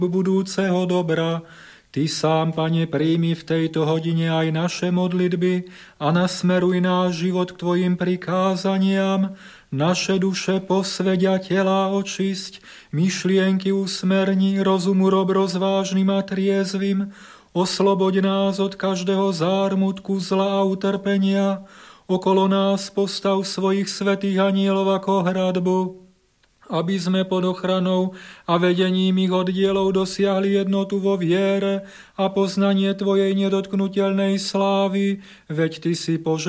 budúceho dobra. Ty sám, Pane, príjmi v tejto hodine aj naše modlitby a nasmeruj náš život k Tvojim prikázaniam, naše duše posveď a telá očisť, myšlienky usmerni, rozumu rob rozvážnym a triezvym, osloboď nás od každého zármutku, zla a utrpenia, okolo nás postav svojich svätých anielov ako hradbu, aby sme pod ochranou a vedením ich oddielov dosiahli jednotu vo viere a poznanie Tvojej nedotknuteľnej slávy, veď Ty si požehnaný